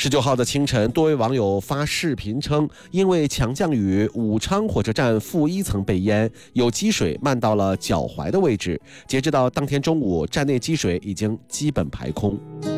19号的清晨，多位网友发视频称，因为强降雨，武昌火车站负1层被淹，有积水漫到了脚踝的位置。截止到当天中午，站内积水已经基本排空。